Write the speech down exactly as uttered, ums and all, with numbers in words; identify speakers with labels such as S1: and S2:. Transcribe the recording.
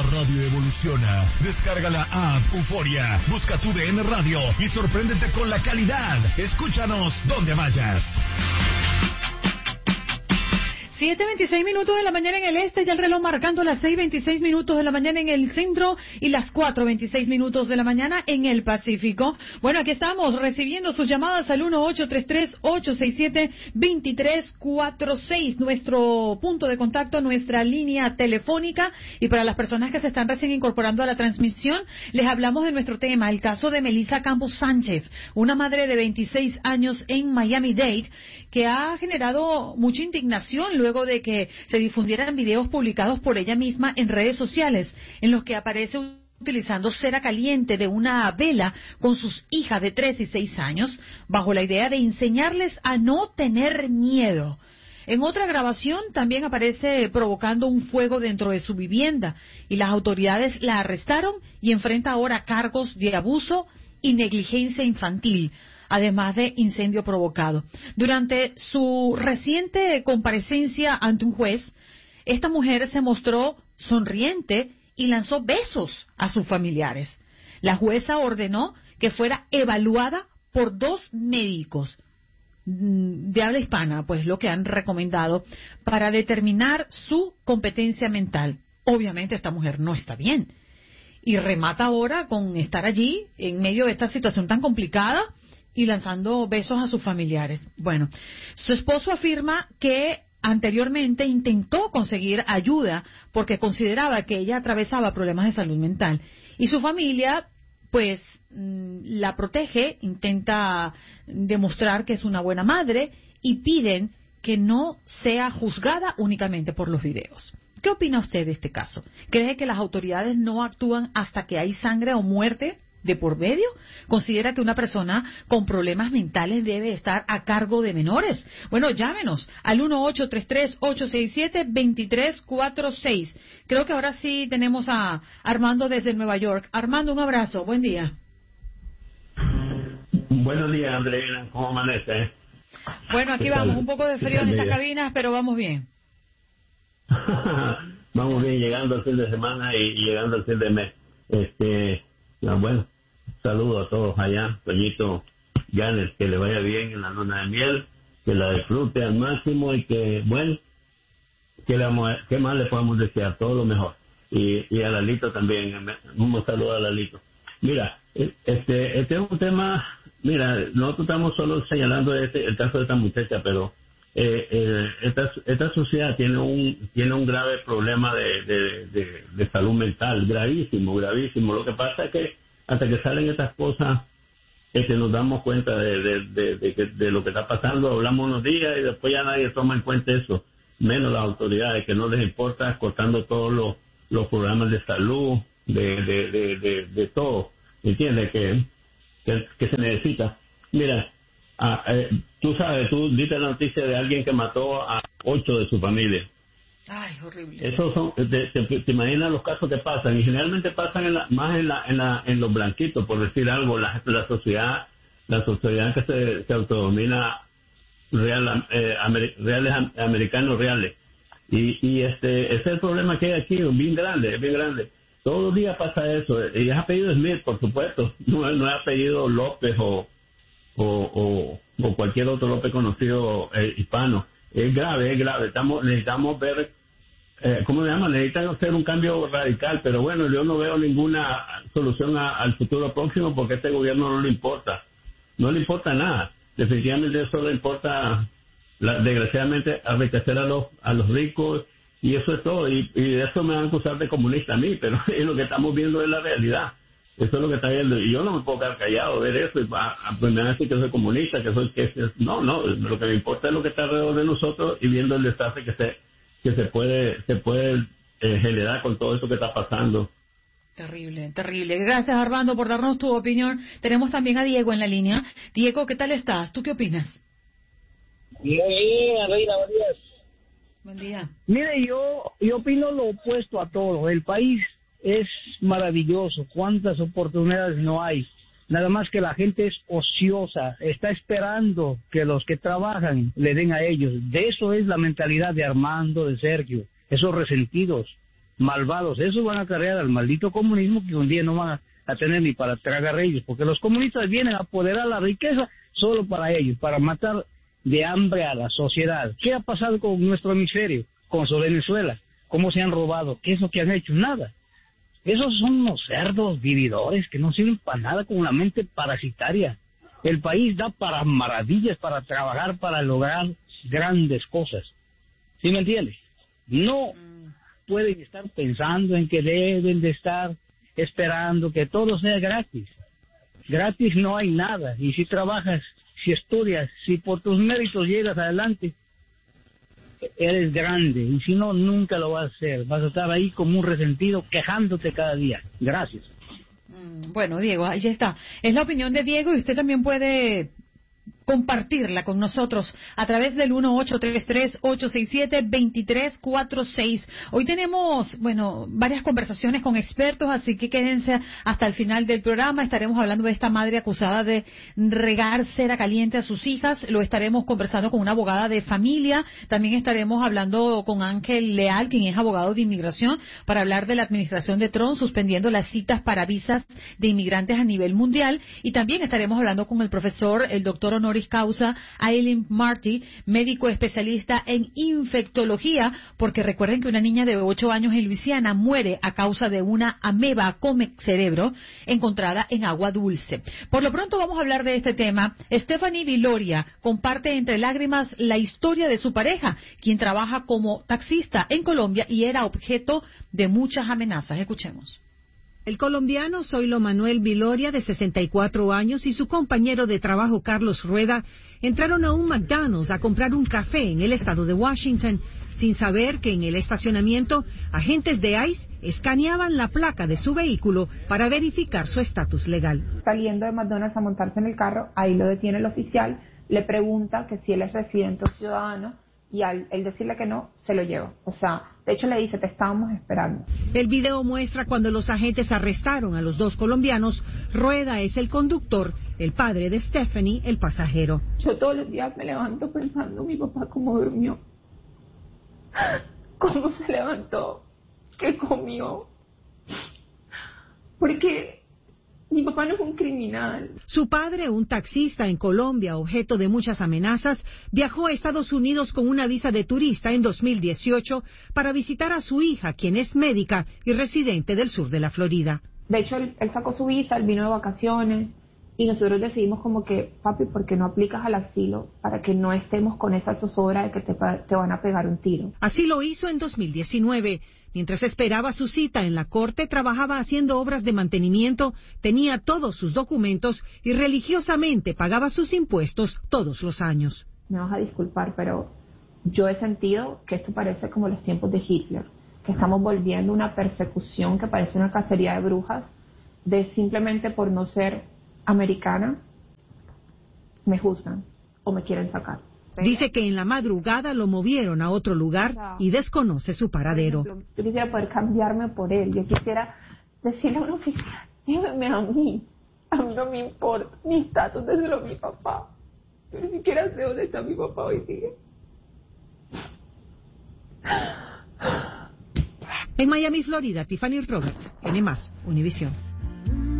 S1: La radio evoluciona. Descarga la app Euforia. Busca tu D N Radio y sorpréndete con la calidad. Escúchanos donde vayas.
S2: siete veintiséis minutos de la mañana en el este, ya el reloj marcando las seis veintiséis minutos de la mañana en el centro y las cuatro veintiséis minutos de la mañana en el Pacífico. Bueno, aquí estamos recibiendo sus llamadas al uno ocho tres tres, ocho seis siete, dos tres cuatro seis, nuestro punto de contacto, nuestra línea telefónica. Y para las personas que se están recién incorporando a la transmisión, les hablamos de nuestro tema, el caso de Melissa Campos Sánchez, una madre de veintiséis años en Miami-Dade, que ha generado mucha indignación luego de que se difundieran videos publicados por ella misma en redes sociales, en los que aparece utilizando cera caliente de una vela con sus hijas de tres y seis años, bajo la idea de enseñarles a no tener miedo. En otra grabación también aparece provocando un fuego dentro de su vivienda, y las autoridades la arrestaron y enfrenta ahora cargos de abuso y negligencia infantil, además de incendio provocado. Durante su reciente comparecencia ante un juez, esta mujer se mostró sonriente y lanzó besos a sus familiares. La jueza ordenó que fuera evaluada por dos médicos de habla hispana, pues lo que han recomendado, para determinar su competencia mental. Obviamente esta mujer no está bien y remata ahora con estar allí en medio de esta situación tan complicada y lanzando besos a sus familiares. Bueno, su esposo afirma que anteriormente intentó conseguir ayuda porque consideraba que ella atravesaba problemas de salud mental, y su familia pues la protege, intenta demostrar que es una buena madre, y piden que no sea juzgada únicamente por los videos. ¿Qué opina usted de este caso? ¿Cree que las autoridades no actúan hasta que hay sangre o muerte de por medio? ¿Considera que una persona con problemas mentales debe estar a cargo de menores? Bueno, llámenos al uno ocho tres tres, ocho seis siete, dos tres cuatro seis. Creo que ahora sí tenemos a Armando desde Nueva York. Armando, un abrazo. Buen día.
S3: Buenos días, Andreina. ¿Cómo amanece?
S2: Bueno, aquí vamos. Un poco de frío en estas cabinas, pero vamos bien.
S3: Vamos bien, llegando al fin de semana y llegando al fin de mes. Este, no, bueno, saludo a todos allá, Toñito, Janet, que le vaya bien en la luna de miel, que la disfrute al máximo y que, bueno, que, le, que más le podemos desear, todo lo mejor. Y, y a Lalito también, un saludo a Lalito. Mira, este, este es un tema, mira, nosotros estamos solo señalando este, el caso de esta muchacha, pero eh, eh, esta, esta sociedad tiene un tiene un grave problema de, de, de, de salud mental, gravísimo, gravísimo. Lo que pasa es que hasta que salen estas cosas, este, nos damos cuenta de, de, de, de, de, de lo que está pasando, hablamos unos días y después ya nadie toma en cuenta eso, menos las autoridades, que no les importa, cortando todos los, los programas de salud, de, de, de, de, de todo, ¿entiendes? Que, que, que se necesita. Mira, ah, eh, tú sabes, tú diste la noticia de alguien que mató a ocho de su familia.
S2: Ay, horrible.
S3: Esos son, te, te, te imaginas los casos que pasan, y generalmente pasan en la, más en la, en la, en los blanquitos, por decir algo, la, la sociedad, la sociedad que se, se autodomina real, eh, amer, reales americanos reales. Y, y este, ese es el problema que hay aquí, es bien grande, es bien grande. Todos los días pasa eso, y es apellido Smith, por supuesto, no, no es apellido López o, o, o, o cualquier otro López conocido eh, hispano. Es grave, es grave. Estamos, necesitamos ver, eh, ¿cómo se llama? Necesitan hacer un cambio radical, pero bueno, yo no veo ninguna solución a, al futuro próximo porque a este gobierno no le importa. No le importa nada. Definitivamente eso le importa, la, desgraciadamente, enriquecer a los, a los ricos, y eso es todo. Y, y de eso me van a acusar de comunista a mí, pero es lo que estamos viendo es la realidad. Eso es lo que está viendo. Y yo no me puedo quedar callado, ver eso, y va, pues me van a decir que soy comunista, que soy... que No, no, lo que me importa es lo que está alrededor de nosotros y viendo el desastre que se que se puede se puede eh, generar con todo eso que está pasando.
S2: Terrible, terrible. Gracias, Armando, por darnos tu opinión. Tenemos también a Diego en la línea. Diego, ¿qué tal estás? ¿Tú qué opinas?
S4: Muy bien, Reina, buenos días.
S2: Buen día.
S4: Mire, yo, yo opino lo opuesto a todo. El país es maravilloso. ¿Cuántas oportunidades no hay? Nada más que la gente es ociosa. Está esperando que los que trabajan le den a ellos. De eso es la mentalidad de Armando, de Sergio. Esos resentidos. malvados. Esos van a cargar al maldito comunismo que un día no van a, a tener ni para tragar ellos, porque los comunistas vienen a apoderar la riqueza solo para ellos, para matar de hambre a la sociedad. ¿Qué ha pasado con nuestro hemisferio, con su Venezuela? ¿Cómo se han robado? ¿Qué es lo que han hecho? Nada. Esos son unos cerdos vividores que no sirven para nada, con una mente parasitaria. El país da para maravillas, para trabajar, para lograr grandes cosas. ¿Sí me entiendes? No pueden estar pensando en que deben de estar esperando que todo sea gratis. Gratis no hay nada. Y si trabajas, si estudias, si por tus méritos llegas adelante, eres grande. Y si no, nunca lo vas a hacer. Vas a estar ahí como un resentido, quejándote cada día. Gracias.
S2: Bueno, Diego, ahí está. Es la opinión de Diego y usted también puede compartirla con nosotros a través del uno ocho tres tres, ocho seis siete, dos tres cuatro seis. Hoy tenemos, bueno, varias conversaciones con expertos, así que quédense hasta el final del programa. Estaremos hablando de esta madre acusada de regar cera caliente a sus hijas. Lo estaremos conversando con una abogada de familia. También estaremos hablando con Ángel Leal, quien es abogado de inmigración, para hablar de la administración de Trump suspendiendo las citas para visas de inmigrantes a nivel mundial. Y también estaremos hablando con el profesor, el doctor honoris causa Aileen Marty, médico especialista en infectología, porque recuerden que una niña de ocho años en Luisiana muere a causa de una ameba come cerebro encontrada en agua dulce. Por lo pronto vamos a hablar de este tema. Stephanie Viloria comparte entre lágrimas la historia de su pareja, quien trabaja como taxista en Colombia y era objeto de muchas amenazas. Escuchemos.
S5: El colombiano Zoilo Manuel Viloria, de sesenta y cuatro años, y su compañero de trabajo Carlos Rueda entraron a un McDonald's a comprar un café en el estado de Washington, sin saber que en el estacionamiento agentes de ICE escaneaban la placa de su vehículo para verificar su estatus legal.
S6: Saliendo de McDonald's a montarse en el carro, ahí lo detiene el oficial, le pregunta que si él es residente o ciudadano, y al él decirle que no, se lo lleva. O sea, de hecho le dice, te estábamos esperando.
S5: El video muestra cuando los agentes arrestaron a los dos colombianos. Rueda es el conductor, el padre de Stephanie, el pasajero.
S6: Yo todos los días me levanto pensando, mi papá cómo durmió, cómo se levantó, qué comió, porque mi papá no es un criminal.
S5: Su padre, un taxista en Colombia, objeto de muchas amenazas, viajó a Estados Unidos con una visa de turista en dos mil dieciocho para visitar a su hija, quien es médica y residente del sur de la Florida.
S6: De hecho, él, él sacó su visa, él vino de vacaciones y nosotros decidimos como que, papi, ¿por qué no aplicas al asilo para que no estemos con esa zozobra de que te, te van a pegar un tiro?
S5: Así lo hizo en dos mil diecinueve. Mientras esperaba su cita en la corte, trabajaba haciendo obras de mantenimiento, tenía todos sus documentos y religiosamente pagaba sus impuestos todos los años.
S6: Me vas a disculpar, pero yo he sentido que esto parece como los tiempos de Hitler, que estamos volviendo una persecución que parece una cacería de brujas, de simplemente por no ser americana, me juzgan o me quieren sacar.
S5: Dice que en la madrugada lo movieron a otro lugar y desconoce su paradero.
S6: Por ejemplo, yo quisiera poder cambiarme por él. Yo quisiera decirle a un oficial, lléveme a mí. A mí no me importa mi estatus, déselo a mi papá. Yo ni siquiera sé dónde está mi papá hoy día.
S5: En Miami, Florida, Tiffany Roberts, N más, Univisión.